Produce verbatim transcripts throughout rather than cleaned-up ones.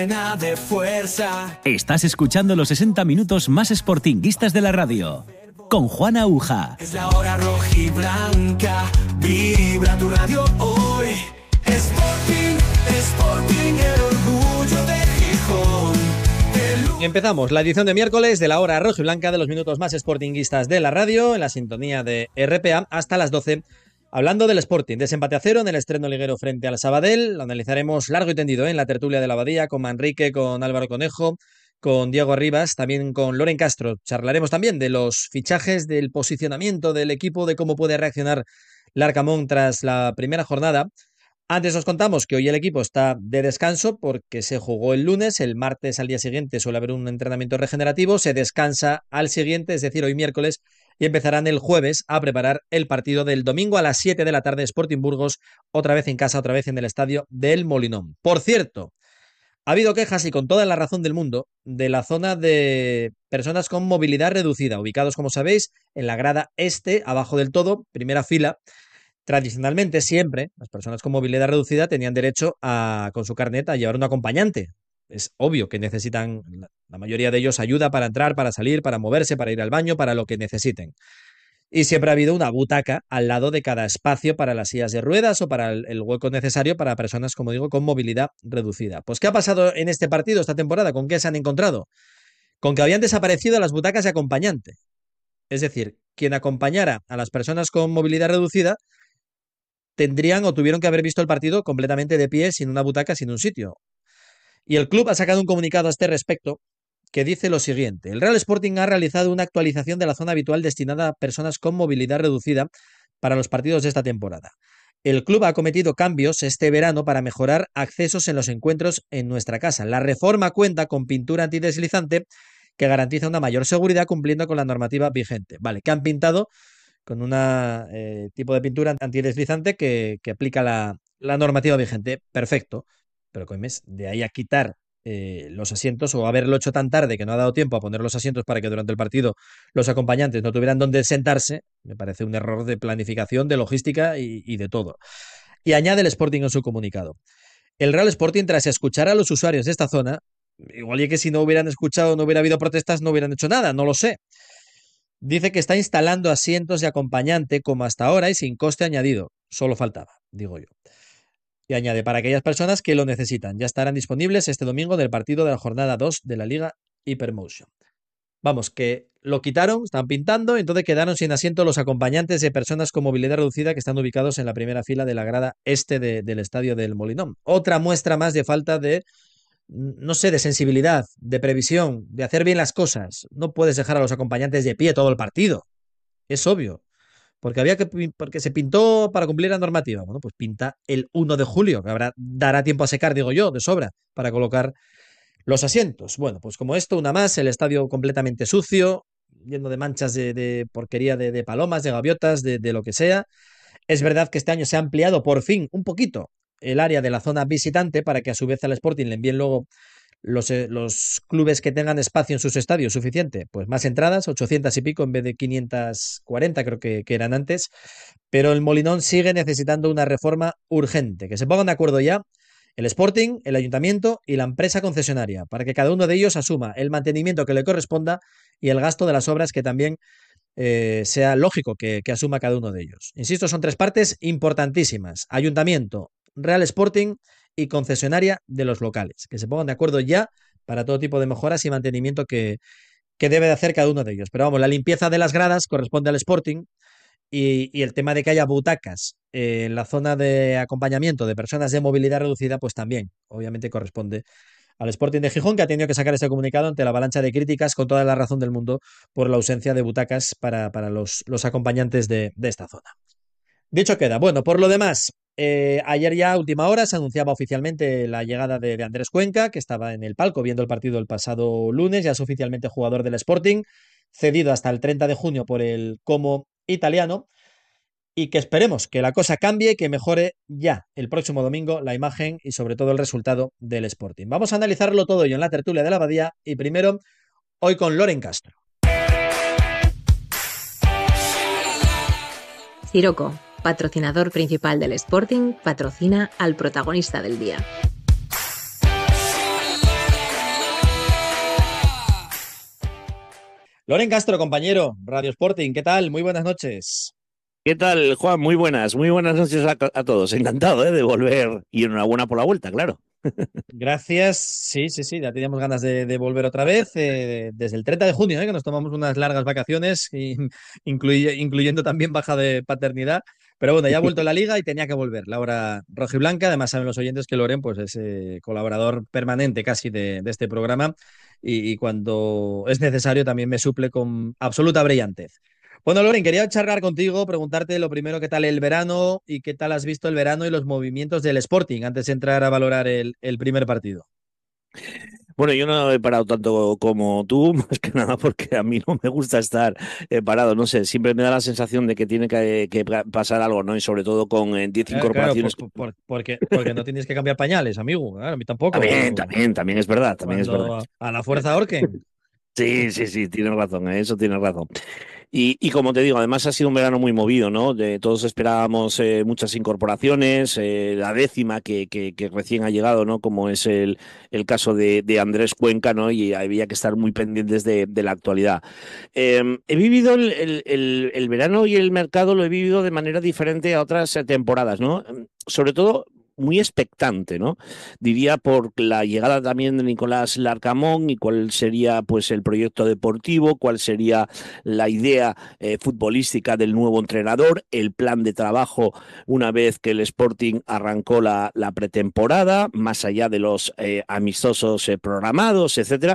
De fuerza. Estás escuchando los sesenta minutos más sportinguistas de la radio con Juan Aguja. Es la hora rojiblanca, vibra tu radio hoy. Sporting, Sporting, el orgullo de Gijón. El... Empezamos la edición de miércoles de la hora rojiblanca de los minutos más sportinguistas de la radio en la sintonía de R P A hasta las doce. Hablando del Sporting, desempate a cero en el estreno liguero frente al Sabadell. Lo analizaremos largo y tendido ¿eh? en la tertulia de la Abadía con Manrique, con Álvaro Conejo, con Diego Arribas, también con Loren Castro. Charlaremos también de los fichajes, del posicionamiento del equipo, de cómo puede reaccionar Larcamón tras la primera jornada. Antes os contamos que hoy el equipo está de descanso porque se jugó el lunes, el martes al día siguiente suele haber un entrenamiento regenerativo, se descansa al siguiente, es decir, hoy miércoles, y empezarán el jueves a preparar el partido del domingo a las siete de la tarde, Sporting Burgos, otra vez en casa, otra vez en el estadio del Molinón. Por cierto, ha habido quejas, y con toda la razón del mundo, de la zona de personas con movilidad reducida, ubicados, como sabéis, en la grada este, abajo del todo, primera fila. Tradicionalmente, siempre, las personas con movilidad reducida tenían derecho a, con su carnet, a llevar un acompañante. Es obvio que necesitan, la mayoría de ellos, ayuda para entrar, para salir, para moverse, para ir al baño, para lo que necesiten. Y siempre ha habido una butaca al lado de cada espacio para las sillas de ruedas o para el, el hueco necesario para personas, como digo, con movilidad reducida. Pues, ¿qué ha pasado en este partido, esta temporada? ¿Con qué se han encontrado? Con que habían desaparecido las butacas de acompañante. Es decir, quien acompañara a las personas con movilidad reducida tendrían o tuvieron que haber visto el partido completamente de pie, sin una butaca, sin un sitio. Y el club ha sacado un comunicado a este respecto que dice lo siguiente: el Real Sporting ha realizado una actualización de la zona habitual destinada a personas con movilidad reducida para los partidos de esta temporada. El club ha acometido cambios este verano para mejorar accesos en los encuentros en nuestra casa. La reforma cuenta con pintura antideslizante que garantiza una mayor seguridad cumpliendo con la normativa vigente. Vale, que han pintado con un eh, tipo de pintura antideslizante que, que aplica la, la normativa vigente. Perfecto. Pero, coimes, de ahí a quitar eh, los asientos, o haberlo hecho tan tarde que no ha dado tiempo a poner los asientos para que durante el partido los acompañantes no tuvieran dónde sentarse, me parece un error de planificación, de logística y, y de todo. Y añade el Sporting en su comunicado: el Real Sporting, tras escuchar a los usuarios de esta zona, igual y que si no hubieran escuchado, no hubiera habido protestas, no hubieran hecho nada, no lo sé. Dice que está instalando asientos de acompañante como hasta ahora y sin coste añadido. Solo faltaba, digo yo. Y añade: para aquellas personas que lo necesitan, ya estarán disponibles este domingo del partido de la jornada dos de la Liga Hypermotion. Vamos, que lo quitaron, están pintando, entonces quedaron sin asiento los acompañantes de personas con movilidad reducida que están ubicados en la primera fila de la grada este de, del estadio del Molinón. Otra muestra más de falta de, no sé, de sensibilidad, de previsión, de hacer bien las cosas. No puedes dejar a los acompañantes de pie todo el partido. Es obvio. Porque había que porque se pintó para cumplir la normativa. Bueno, pues pinta el uno de julio, que habrá, dará tiempo a secar, digo yo, de sobra, para colocar los asientos. Bueno, pues como esto, una más, el estadio completamente sucio, lleno de manchas de, de porquería, de, de palomas, de gaviotas, de, de lo que sea. Es verdad que este año se ha ampliado por fin un poquito el área de la zona visitante para que a su vez al Sporting le envíen luego Los, eh, los clubes que tengan espacio en sus estadios suficiente, pues más entradas, ochocientas y pico en vez de quinientas cuarenta creo que, que eran antes, pero el Molinón sigue necesitando una reforma urgente, que se pongan de acuerdo ya el Sporting, el Ayuntamiento y la empresa concesionaria, para que cada uno de ellos asuma el mantenimiento que le corresponda y el gasto de las obras que también eh, sea lógico que, que asuma cada uno de ellos. Insisto, son tres partes importantísimas: Ayuntamiento, Real Sporting y concesionaria de los locales, que se pongan de acuerdo ya para todo tipo de mejoras y mantenimiento que, que debe de hacer cada uno de ellos. Pero vamos, la limpieza de las gradas corresponde al Sporting y, y el tema de que haya butacas eh, en la zona de acompañamiento de personas de movilidad reducida, pues también, obviamente, corresponde al Sporting de Gijón, que ha tenido que sacar este comunicado ante la avalancha de críticas, con toda la razón del mundo, por la ausencia de butacas para, para los, los acompañantes de, de esta zona. Dicho queda. Bueno, por lo demás, eh, ayer ya a última hora se anunciaba oficialmente la llegada de, de Andrés Cuenca, que estaba en el palco viendo el partido el pasado lunes. Ya es oficialmente jugador del Sporting, cedido hasta el treinta de junio por el Como italiano, y que esperemos que la cosa cambie, que mejore ya el próximo domingo la imagen y sobre todo el resultado del Sporting. Vamos a analizarlo todo ello en la tertulia de la Abadía, y primero hoy con Loren Castro. Siroco, patrocinador principal del Sporting, patrocina al protagonista del día. Loren Castro, compañero, Radio Sporting, ¿qué tal? Muy buenas noches. ¿Qué tal, Juan? Muy buenas, muy buenas noches a, a todos. Encantado, ¿eh? de volver y enhorabuena por la vuelta, claro. Gracias. Sí, sí, sí, ya teníamos ganas de, de volver otra vez. Eh, desde el treinta de junio, eh, que nos tomamos unas largas vacaciones, y, incluye- incluyendo también baja de paternidad. Pero bueno, ya ha vuelto la liga y tenía que volver. La hora rojiblanca. Además, saben los oyentes que Loren pues, es eh, colaborador permanente casi de, de este programa. Y, y cuando es necesario también me suple con absoluta brillantez. Bueno, Loren, quería charlar contigo, preguntarte lo primero, ¿qué tal el verano y qué tal has visto el verano y los movimientos del Sporting antes de entrar a valorar el, el primer partido? Bueno, yo no he parado tanto como tú, más que nada porque a mí no me gusta estar eh, parado, no sé, siempre me da la sensación de que tiene que, que pasar algo, ¿no? Y sobre todo con eh, diez Claro, claro, incorporaciones. por- por- porque, porque no tienes que cambiar pañales, amigo. Claro, a mí tampoco, También, pero también, también es verdad, también es verdad. cuando a la fuerza ahorquen. Sí, sí, sí, tienes razón, ¿eh? Eso tienes razón. Y, y como te digo, además ha sido un verano muy movido, ¿no? De, todos esperábamos eh, muchas incorporaciones, eh, la décima que, que, que recién ha llegado, ¿no? Como es el, el caso de, de Andrés Cuenca, ¿no? Y había que estar muy pendientes de, de la actualidad. Eh, he vivido el, el, el, el verano y el mercado, lo he vivido de manera diferente a otras eh, temporadas, ¿no? Sobre todo muy expectante, ¿no? Diría por la llegada también de Nicolás Larcamón y cuál sería pues el proyecto deportivo, cuál sería la idea eh, futbolística del nuevo entrenador, el plan de trabajo una vez que el Sporting arrancó la, la pretemporada, más allá de los eh, amistosos eh, programados, etcétera.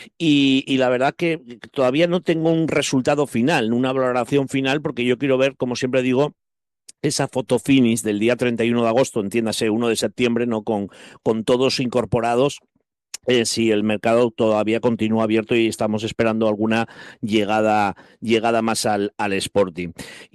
Y, y la verdad que todavía no tengo un resultado final, una valoración final, porque yo quiero ver, como siempre digo, esa foto finish del día treinta y uno de agosto, entiéndase, uno de septiembre, ¿no? Con, con todos incorporados. Eh, si el mercado todavía continúa abierto y estamos esperando alguna llegada, llegada más al, al Sporting.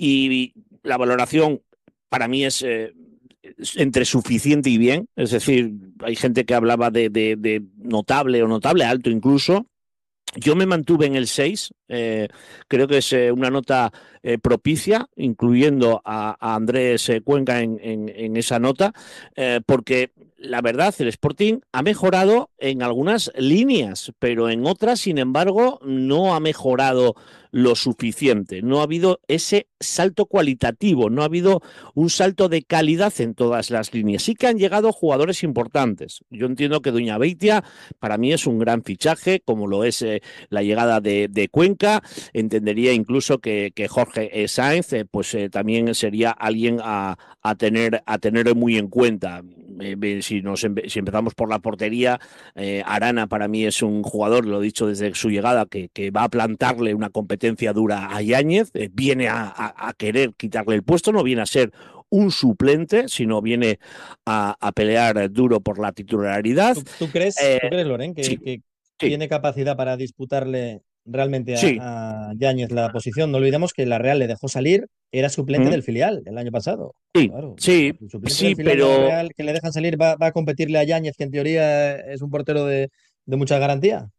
Y la valoración para mí es eh, entre suficiente y bien, es decir, hay gente que hablaba de, de, de notable o notable, alto incluso. Yo me mantuve en el seis, eh, creo que es eh, una nota eh, propicia, incluyendo a, a Andrés eh, Cuenca en, en, en, esa nota, eh, porque la verdad, el Sporting ha mejorado en algunas líneas, pero en otras, sin embargo, no ha mejorado lo suficiente. No ha habido ese salto cualitativo, no ha habido un salto de calidad en todas las líneas. Sí que han llegado jugadores importantes. Yo entiendo que Duña Beitia para mí es un gran fichaje, como lo es eh, la llegada de, de Cuenca. Entendería incluso que, que Jorge Sainz eh, pues eh, también sería alguien a, a, tener, a tener muy en cuenta. Eh, si, nos, si empezamos por la portería, eh, Arana para mí es un jugador, lo he dicho desde su llegada, que, que va a plantarle una competencia dura a Yáñez, eh, viene a, a, a querer quitarle el puesto, no viene a ser un suplente, sino viene a, a pelear duro por la titularidad. ¿Tú, tú crees, eh, ¿tú crees, Loren, que, sí, que sí. tiene capacidad para disputarle realmente a, Sí. a Yáñez la posición? No olvidemos que la Real le dejó salir, era suplente ¿Mm? del filial el año pasado. Sí, Claro, sí, el suplente sí, del filial de la pero Real que le dejan salir va, va a competirle a Yáñez, que en teoría es un portero de, de mucha garantía.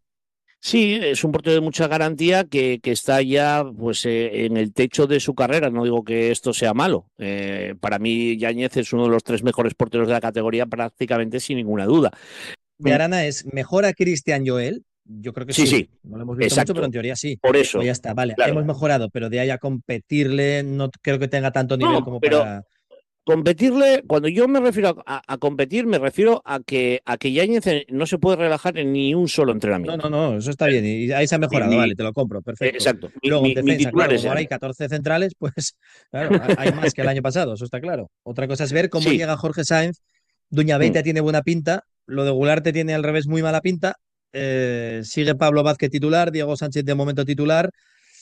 sí, es un portero de mucha garantía que, que está ya pues eh, en el techo de su carrera. No digo que esto sea malo. Eh, para mí, Yáñez es uno de los tres mejores porteros de la categoría, prácticamente sin ninguna duda. De Arana es mejor a Cristian Joel. Yo creo que Sí, sí. sí, No lo hemos visto mucho, pero exacto. en teoría sí. Por eso, Pues ya está, vale. claro. Hemos mejorado, pero de ahí a competirle no creo que tenga tanto nivel No, como pero para. competirle, cuando yo me refiero a, a competir, me refiero a que a que Yáñez no se puede relajar en ni un solo No, no, entrenamiento. no, eso está bien. Y ahí se ha Mi, mejorado, mi, vale, te lo compro, eh, perfecto. exacto. Mi, Luego en mi, mi defensa, titular claro, es como ahora hay Yáñez. catorce centrales, pues claro, hay más que el año pasado, eso está claro. Otra cosa es ver cómo Sí. llega Jorge Sáenz. Duña Mm. Beitia tiene buena pinta, lo de Gularte tiene al revés muy mala pinta. Eh, sigue Pablo Vázquez titular, Diego Sánchez de momento titular.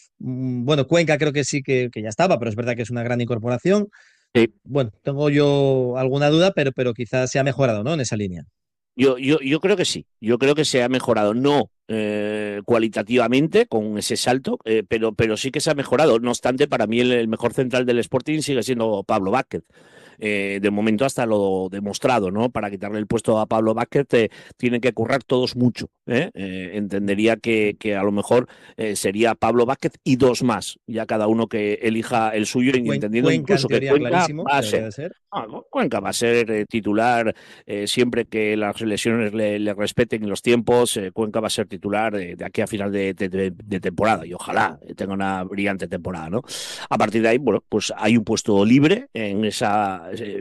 Mm, Bueno, Cuenca creo que sí que, que ya estaba, pero es verdad que es una gran incorporación. Sí. Bueno, tengo yo alguna duda, pero, pero quizás se ha mejorado, ¿no? En esa línea. Yo, yo, yo creo que sí, yo creo que se ha mejorado, no eh, cualitativamente con ese salto, eh, pero, pero sí que se ha mejorado. No obstante, para mí el, el mejor central del Sporting sigue siendo Pablo Vázquez. eh, de momento hasta lo demostrado, ¿no? Para quitarle el puesto a Pablo Vázquez eh, tienen que currar todos mucho. ¿eh? Eh, entendería que, que a lo mejor eh, sería Pablo Vázquez y dos más, ya cada uno que elija el suyo, y Cuen- entendiendo Cuenca, en incluso que teoría, Cuenca clarísimo, va a debería ser. de ser. Ah, Cuenca va a ser eh, titular eh, siempre que las lesiones le, le respeten los tiempos. Eh, Cuenca va a ser titular eh, de aquí a final de, de, de, de temporada, y ojalá tenga una brillante temporada, ¿no? A partir de ahí, bueno, pues hay un puesto libre en esa eh,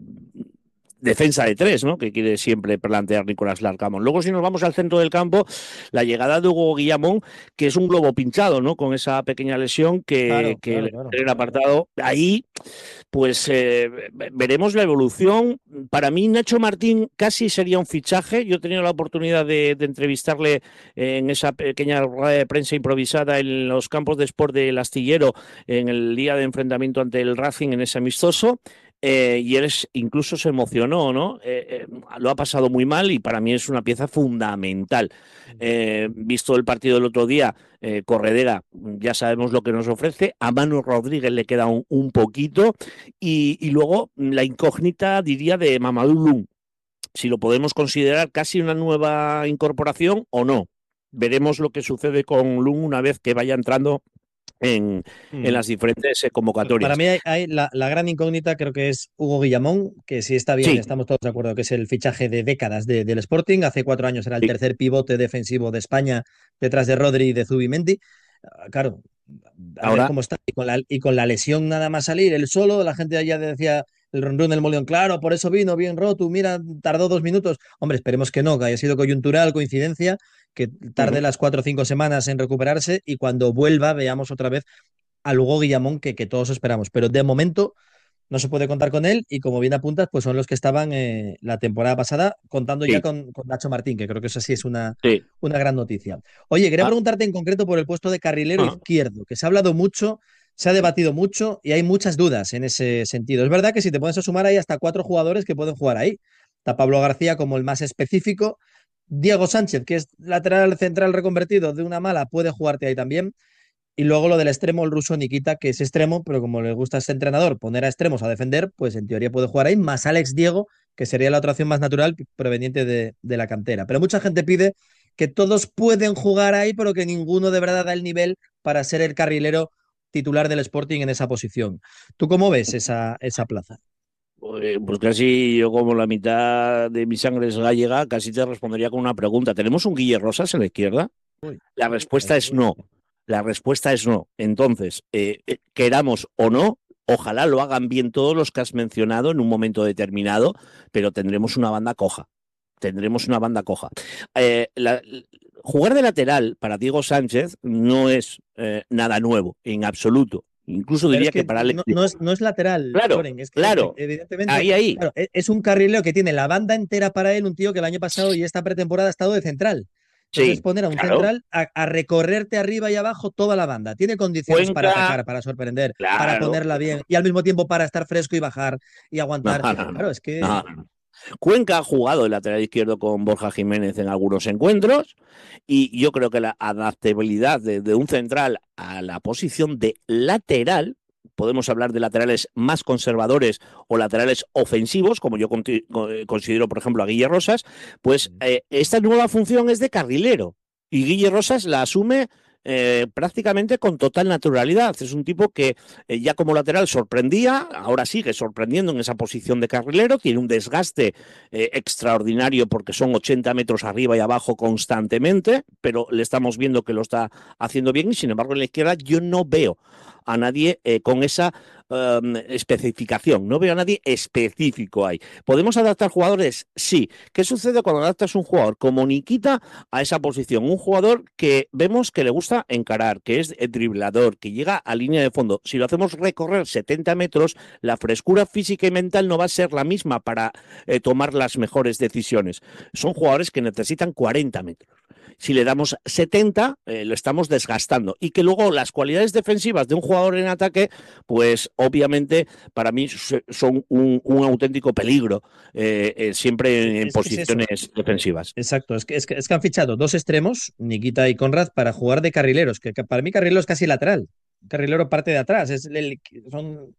defensa de tres, ¿no? Que quiere siempre plantear Nicolás Larcamón. Luego, si nos vamos al centro del campo, la llegada de Hugo Guillamón, que es un globo pinchado, ¿no? Con esa pequeña lesión que, Claro, que claro, le claro. tiene apartado. Ahí, pues eh, veremos la evolución. Para mí, Nacho Martín casi sería un fichaje. Yo he tenido la oportunidad de, de entrevistarle en esa pequeña rueda de prensa improvisada en los campos de Sport del Astillero en el día de enfrentamiento ante el Racing en ese amistoso. Eh, y él es, incluso se emocionó, ¿no? Eh, eh, lo ha pasado muy mal y para mí es una pieza fundamental. Eh, visto el partido del otro día, eh, Corredera, ya sabemos lo que nos ofrece. A Manu Rodríguez le queda un, un poquito. Y, y luego la incógnita, diría, de Mamadou Lum. Si lo podemos considerar casi una nueva incorporación o no. Veremos lo que sucede con Lum una vez que vaya entrando en, Mm. en las diferentes eh, Para convocatorias. mí hay, hay la, la gran incógnita, creo que es Hugo Guillamón, que si está bien, Sí. estamos todos de acuerdo que es el fichaje de décadas de- del Sporting. Hace cuatro años era el Sí. tercer pivote defensivo de España detrás de Rodri y de Zubimendi. Ah, Claro, a ver Ahora, cómo está. Y con, la, y con la lesión nada más salir, él solo, la gente allá decía el run run del Moleón, claro, por eso vino bien roto, mira, tardó dos minutos. Hombre, esperemos que no, que haya sido coyuntural, coincidencia, que tarde uh-huh. las cuatro o cinco semanas en recuperarse y cuando vuelva veamos otra vez a Hugo Guillamón que, que todos esperamos. Pero de momento no se puede contar con él y como bien apuntas, pues son los que estaban eh, la temporada pasada, contando ya Sí, con, con Nacho Martín, que creo que eso sí es una, sí. una gran noticia. Oye, quería Ah, preguntarte en concreto por el puesto de carrilero ah, izquierdo, que se ha hablado mucho, se ha debatido mucho y hay muchas dudas en ese sentido. Es verdad que si te pones a sumar hay hasta cuatro jugadores que pueden jugar ahí. Está Pablo García como el más específico. Diego Sánchez, que es lateral central reconvertido de una mala, puede jugarte ahí también. Y luego lo del extremo, el ruso Nikita, que es extremo, pero como le gusta a este entrenador poner a extremos a defender, pues en teoría puede jugar ahí, más Alex Diego, que sería la otra opción más natural proveniente de, de la cantera. Pero mucha gente pide que todos pueden jugar ahí, pero que ninguno de verdad da el nivel para ser el carrilero titular del Sporting en esa posición. ¿Tú cómo ves esa, esa plaza? pues pues casi yo, como la mitad de mi sangre es gallega, casi te respondería con una pregunta. ¿Tenemos un Guille Rosas en la izquierda? Uy, La respuesta ahí es no. La respuesta es no. Entonces, eh, eh, queramos o no, ojalá lo hagan bien todos los que has mencionado en un momento determinado, pero tendremos una banda coja. Tendremos una banda coja. Eh, la, jugar de lateral para Diego Sánchez no es eh, nada nuevo, en absoluto. Incluso Pero es diría que que para Alex. no, no es, no es lateral, Claro, Loren, es que claro. evidentemente Ahí, ahí. claro, e- es un carrilero que tiene la banda entera para él, un tío que el año pasado y esta pretemporada ha estado de central. Entonces Sí, poner a un claro. central a, a recorrerte arriba y abajo toda la banda. Tiene condiciones para Cuenca, atacar, para sorprender, para claro. ponerla bien y al mismo tiempo para estar fresco y bajar y No, aguantar. no, no. Claro, es que no, no. Cuenca ha jugado el lateral izquierdo con Borja Jiménez en algunos encuentros y yo creo que la adaptabilidad de, de un central a la posición de lateral, podemos hablar de laterales más conservadores o laterales ofensivos, como yo conti- considero, por ejemplo, a Guille Rosas, pues eh, esta nueva función es de carrilero y Guille Rosas la asume eh, prácticamente con total naturalidad. Es un tipo que eh, ya como lateral sorprendía, ahora sigue sorprendiendo en esa posición de carrilero, tiene un desgaste eh, extraordinario porque son ochenta metros arriba y abajo constantemente, pero le estamos viendo que lo está haciendo bien y sin embargo en la izquierda yo no veo a nadie eh, con esa um, especificación, no veo a nadie específico ahí. ¿Podemos adaptar jugadores? Sí. ¿Qué sucede cuando adaptas un jugador como Nikita a esa posición? Un jugador que vemos que le gusta encarar, que es driblador, que llega a línea de fondo. Si lo hacemos recorrer setenta metros, la frescura física y mental no va a ser la misma para eh, tomar las mejores decisiones. Son jugadores que necesitan cuarenta metros. Si le damos setenta, eh, lo estamos desgastando. Y que luego las cualidades defensivas de un jugador en ataque, pues obviamente para mí son un, un auténtico peligro, eh, eh, siempre en, en es que es eso. posiciones defensivas. Exacto, es que, es, que, es que han fichado dos extremos, Nikita y Conrad, para jugar de carrileros, que, que para mí carrilero es casi lateral. Carrilero parte de atrás, es el, son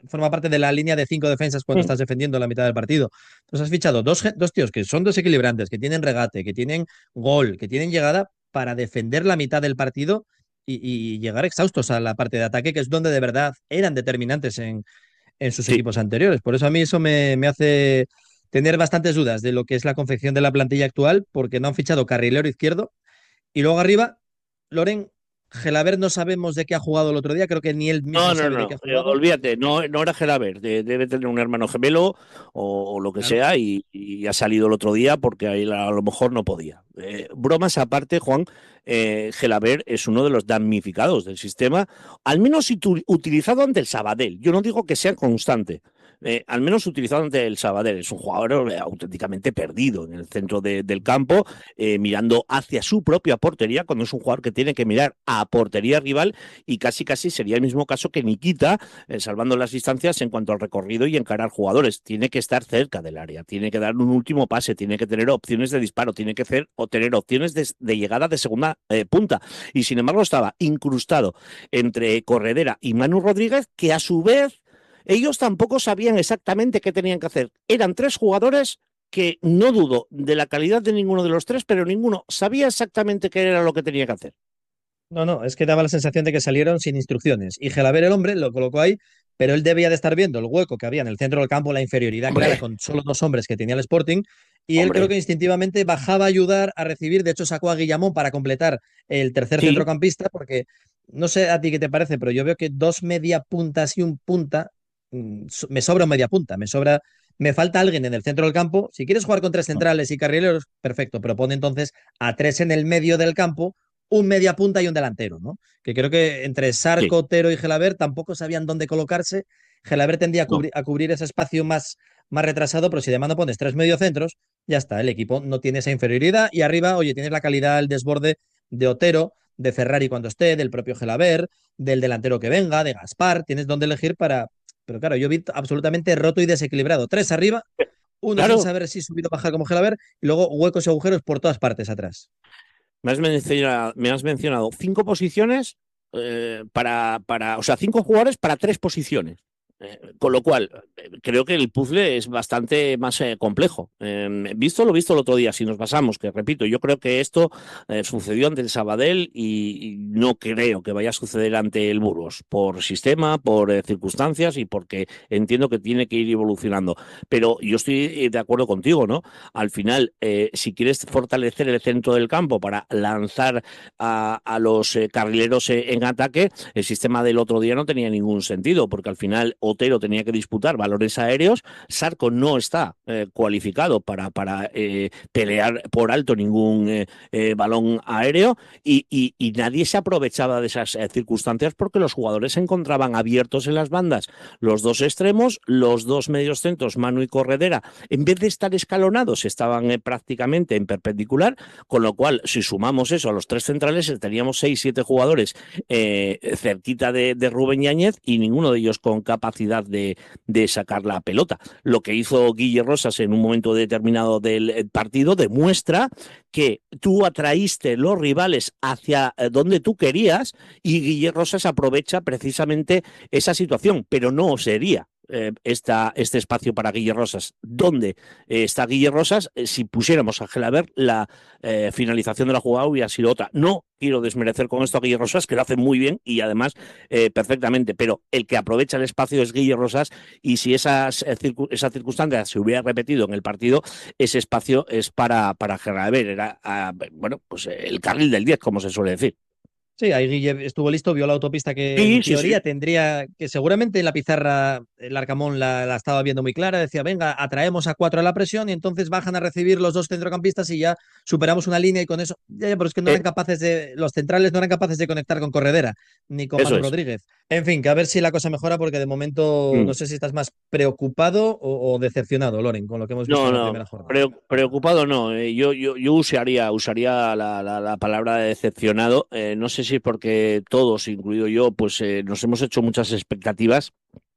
forma parte de la línea de cinco defensas cuando Mm. estás defendiendo la mitad del partido. Entonces has fichado dos, ge- dos tíos que son desequilibrantes, que tienen regate, que tienen gol, que tienen llegada para defender la mitad del partido y, y llegar exhaustos a la parte de ataque, que es donde de verdad eran determinantes en, en sus Sí. equipos anteriores. Por eso a mí eso me, me hace tener bastantes dudas de lo que es la confección de la plantilla actual, porque no han fichado carrilero izquierdo. Y luego arriba, Loren, Gelabert no sabemos de qué ha jugado el otro día, creo que ni él No, mismo no, sabe de qué no, ha eh, jugado. olvídate, no, no era Gelaber, de- debe tener un hermano gemelo o, o lo que Claro. sea y, y ha salido el otro día porque ahí la- a lo mejor no podía. Eh, bromas aparte, Juan, eh, Gelaber es uno de los damnificados del sistema, al menos situ- utilizado ante el Sabadell. Yo no digo que sea constante. Eh, al menos utilizado ante el Sabadell. Es un jugador eh, auténticamente perdido en el centro de- del campo, eh, mirando hacia su propia portería, cuando es un jugador que tiene que mirar a portería rival y casi casi sería el mismo caso que Nikita, eh, salvando las distancias en cuanto al recorrido y encarar jugadores. Tiene que estar cerca del área, tiene que dar un último pase, tiene que tener opciones de disparo, tiene que hacer, o tener opciones de, de llegada de segunda eh, punta. Y sin embargo estaba incrustado entre Corredera y Manu Rodríguez, que a su vez ellos tampoco sabían exactamente qué tenían que hacer. Eran tres jugadores que no dudo de la calidad de ninguno de los tres, pero ninguno sabía exactamente qué era lo que tenía que hacer. No, no, es que daba la sensación de que salieron sin instrucciones. Y Gelabert, el hombre, lo colocó ahí, pero él debía de estar viendo el hueco que había en el centro del campo, la inferioridad clara Hombre, con solo dos hombres que tenía el Sporting, y él creo hombre, que instintivamente bajaba a ayudar a recibir. De hecho, sacó a Guillamón para completar el tercer sí, centrocampista, porque no sé a ti qué te parece, pero yo veo que dos media puntas y un punta, mm, so- me sobra un media punta, me sobra, me falta alguien en el centro del campo. Si quieres jugar con tres centrales y carrileros, perfecto, pero pone entonces a tres en el medio del campo, un media punta y un delantero, ¿no? Que creo que entre sí, Sarco, Otero y Gelabert tampoco sabían dónde colocarse. Gelabert tendía a, no. cubri a cubrir ese espacio más, más retrasado, pero si de mano pones tres mediocentros, ya está, el equipo no tiene esa inferioridad y arriba, oye, tienes la calidad, el desborde de Otero, de Ferrari cuando esté, del propio Gelabert, del delantero que venga, de Gaspar, tienes dónde elegir para... Pero claro, yo vi absolutamente roto y desequilibrado. Tres arriba, uno sin Claro, saber si subir o bajar como Gelabert, y luego huecos y agujeros por todas partes atrás. me has mencionado, me has mencionado cinco posiciones eh, para, para, o sea, cinco jugadores para tres posiciones. Eh, con lo cual, eh, creo que el puzzle es bastante más eh, complejo. Eh, visto lo visto el otro día, si nos basamos, que repito, yo creo que esto eh, sucedió ante el Sabadell y, y no creo que vaya a suceder ante el Burgos, por sistema, por eh, circunstancias y porque entiendo que tiene que ir evolucionando. Pero yo estoy eh, de acuerdo contigo, ¿no? Al final, eh, si quieres fortalecer el centro del campo para lanzar a, a los eh, carrileros eh, en ataque, el sistema del otro día no tenía ningún sentido, porque al final Otero tenía que disputar valores aéreos, Sarco no está eh, cualificado para, para eh, pelear por alto ningún eh, eh, balón aéreo y, y, y, nadie se aprovechaba de esas eh, circunstancias porque los jugadores se encontraban abiertos en las bandas, los dos extremos, los dos medios centros, Manu y Corredera, en vez de estar escalonados, estaban eh, prácticamente en perpendicular, con lo cual, si sumamos eso a los tres centrales, teníamos seis, siete jugadores eh, cerquita de, de Rubén Yáñez y ninguno de ellos con capacidad de, de sacar la pelota. Lo que hizo Guille Rosas en un momento determinado del partido demuestra que tú atraíste los rivales hacia donde tú querías y Guille Rosas aprovecha precisamente esa situación, pero no sería eh, esta, este espacio para Guille Rosas. ¿Dónde eh, está Guille Rosas? Eh, si pusiéramos a Gelabert, la eh, finalización de la jugada hubiera sido otra. No quiero desmerecer con esto a Guille Rosas, que lo hace muy bien y además eh, perfectamente, pero el que aprovecha el espacio es Guille Rosas y si esas, eh, circun esa circunstancia se hubiera repetido en el partido, ese espacio es para, para Gelabert, era a, bueno, pues el carril del diez, como se suele decir. Sí, ahí Guille estuvo listo, vio la autopista que en Sí, sí, teoría sí. tendría, que seguramente en la pizarra el Arcamón la, la estaba viendo muy clara, decía, venga, atraemos a cuatro a la presión y entonces bajan a recibir los dos centrocampistas y ya superamos una línea y con eso, ya, ya, pero es que no Eh, eran capaces de, los centrales no eran capaces de conectar con Corredera, ni con eso Manu es. Rodríguez. En fin, que a ver si la cosa mejora porque de momento no Mm. sé si estás más preocupado o, o decepcionado, Loren, con lo que hemos visto No, en la no, primera jornada. pre preocupado no. Eh, yo, yo, yo usaría, usaría la, la, la palabra de decepcionado. Eh, no sé si porque todos, incluido yo, pues eh, nos hemos hecho muchas expectativas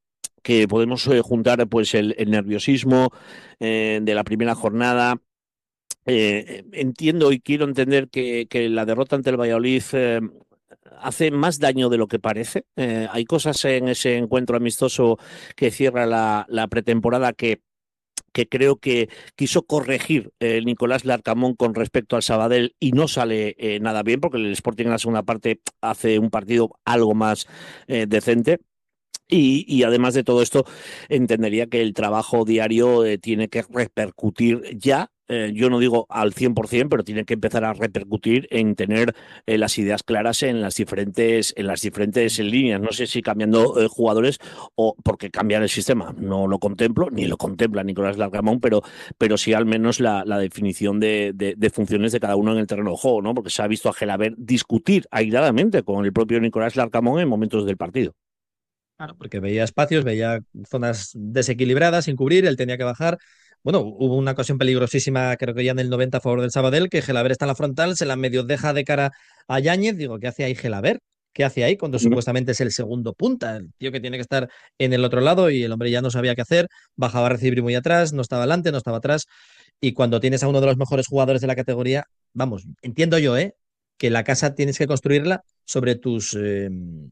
que podemos eh, juntar pues el, el nerviosismo eh, de la primera jornada. Eh, entiendo y quiero entender que, que la derrota ante el Valladolid eh, hace más daño de lo que parece. Eh, hay cosas en ese encuentro amistoso que cierra la, la pretemporada que que creo que quiso corregir eh, Nicolás Larcamón con respecto al Sabadell y no sale eh, nada bien, porque el Sporting en la segunda parte hace un partido algo más eh, decente. Y, y además de todo esto, entendería que el trabajo diario eh, tiene que repercutir ya, eh, yo no digo al cien por ciento, pero tiene que empezar a repercutir en tener eh, las ideas claras en las diferentes en las diferentes líneas. No sé si cambiando eh, jugadores o porque cambiar el sistema. No lo contemplo, ni lo contempla Nicolás Larcamón, pero, pero sí al menos la, la definición de, de, de funciones de cada uno en el terreno de juego, ¿no? Porque se ha visto a Gelabert discutir airadamente con el propio Nicolás Larcamón en momentos del partido. Claro, porque veía espacios, veía zonas desequilibradas sin cubrir, él tenía que bajar. Bueno, hubo una ocasión peligrosísima, creo que ya en el noventa a favor del Sabadell, que Gelabert está en la frontal, se la medio deja de cara a Yáñez. Digo, ¿qué hace ahí Gelabert? ¿Qué hace ahí cuando supuestamente es el segundo punta? El tío que tiene que estar en el otro lado y el hombre ya no sabía qué hacer, bajaba a recibir muy atrás, no estaba adelante, no estaba atrás. Y cuando tienes a uno de los mejores jugadores de la categoría, vamos, entiendo yo, ¿eh? Que la casa tienes que construirla sobre tus... Eh,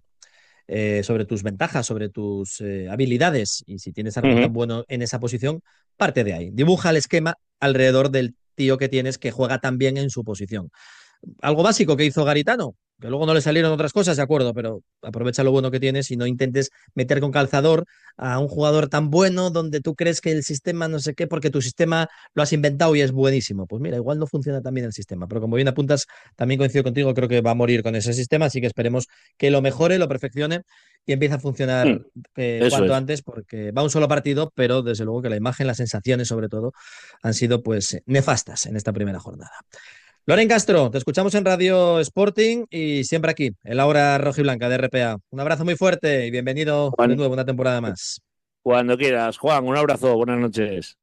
Eh, sobre tus ventajas, sobre tus eh, habilidades, y si tienes a alguien Uh-huh. tan bueno en esa posición, parte de ahí. Dibuja el esquema alrededor del tío que tienes que juega tan bien en su posición. Algo básico que hizo Garitano, que luego no le salieron otras cosas, de acuerdo, pero aprovecha lo bueno que tienes y no intentes meter con calzador a un jugador tan bueno donde tú crees que el sistema no sé qué, porque tu sistema lo has inventado y es buenísimo. Pues mira, igual no funciona tan bien el sistema, pero como bien apuntas, también coincido contigo, creo que va a morir con ese sistema, así que esperemos que lo mejore, lo perfeccione y empiece a funcionar eh, Eso cuanto es. antes, porque va un solo partido, pero desde luego que la imagen, las sensaciones sobre todo, han sido pues nefastas en esta primera jornada. Loren Castro, te escuchamos en Radio Sporting y siempre aquí, en la hora rojiblanca de R P A. Un abrazo muy fuerte y bienvenido de Juan, nuevo una temporada más. cuando quieras. Juan, un abrazo, buenas noches.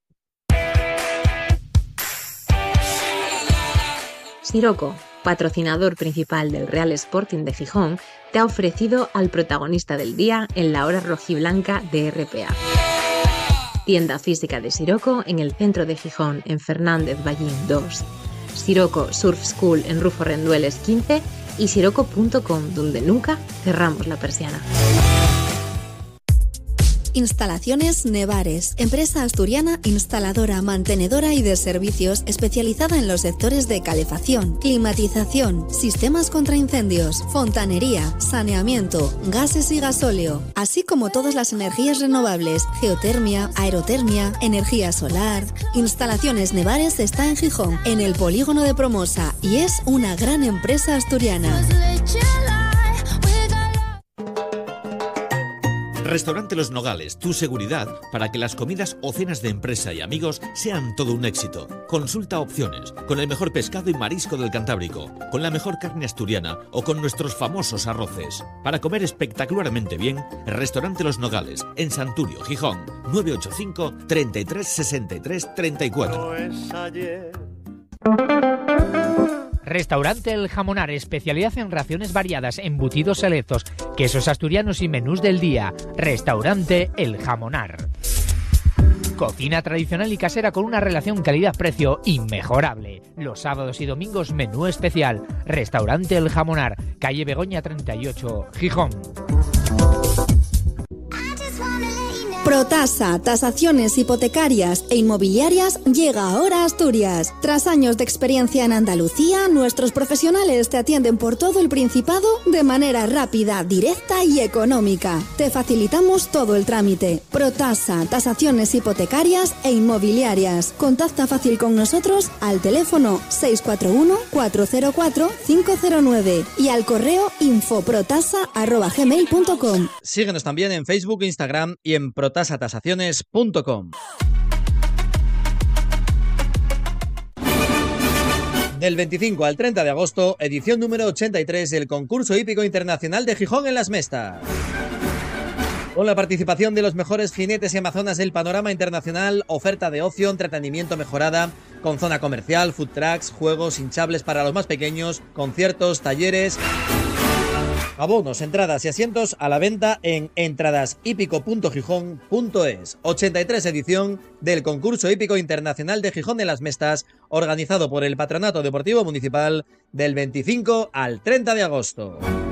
Siroco, patrocinador principal del Real Sporting de Gijón, te ha ofrecido al protagonista del día en la hora rojiblanca de R P A. Tienda física de Siroco en el centro de Gijón, en Fernández Ballín dos. Siroco Surf School en Rufo Rendueles quince y siroco punto com, donde nunca cerramos la persiana. Instalaciones Nevares, empresa asturiana instaladora, mantenedora y de servicios especializada en los sectores de calefacción, climatización, sistemas contra incendios, fontanería, saneamiento, gases y gasóleo, así como todas las energías renovables, geotermia, aerotermia, energía solar. Instalaciones Nevares está en Gijón, en el polígono de Promosa, y es una gran empresa asturiana. Restaurante Los Nogales, tu seguridad para que las comidas o cenas de empresa y amigos sean todo un éxito. Consulta opciones, con el mejor pescado y marisco del Cantábrico, con la mejor carne asturiana o con nuestros famosos arroces. Para comer espectacularmente bien, Restaurante Los Nogales, en Santurio, Gijón, nueve ocho cinco, treinta y tres, sesenta y tres, treinta y cuatro. Restaurante El Jamonar, especialidad en raciones variadas, embutidos selectos, quesos asturianos y menús del día. Restaurante El Jamonar. Cocina tradicional y casera con una relación calidad-precio inmejorable. Los sábados y domingos menú especial. Restaurante El Jamonar, calle Begoña treinta y ocho, Gijón. Protasa, tasaciones hipotecarias e inmobiliarias, llega ahora a Asturias. Tras años de experiencia en Andalucía, nuestros profesionales te atienden por todo el Principado de manera rápida, directa y económica. Te facilitamos todo el trámite. Protasa, tasaciones hipotecarias e inmobiliarias. Contacta fácil con nosotros al teléfono seis cuatro uno, cuatro cero cuatro, cinco cero nueve y al correo infoprotasa arroba gmail punto com. Síguenos también en Facebook, Instagram y en protasatasaciones punto com. Del veinticinco al treinta de agosto, edición número ochenta y tres del concurso hípico internacional de Gijón en las Mestas. Con la participación de los mejores jinetes y amazonas del panorama internacional, oferta de ocio, entretenimiento mejorada, con zona comercial, food trucks, juegos hinchables para los más pequeños, conciertos, talleres. Abonos, entradas y asientos a la venta en entradas hípico punto gijón punto es. ochenta y tres edición del concurso hípico internacional de Gijón de las Mestas, organizado por el Patronato Deportivo Municipal del veinticinco al treinta de agosto.